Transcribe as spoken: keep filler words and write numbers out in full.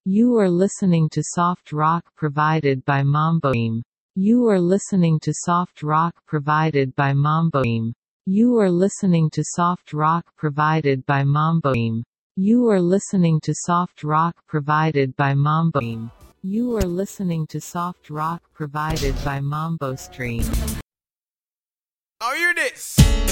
You are listening to soft rock provided by Mamboim. You are listening to soft rock provided by Mamboim. You are listening to soft rock provided by Mamboim. You are listening to soft rock provided by Mamboim. You are listening to soft rock provided by Mambo Stream. Oh, hear this.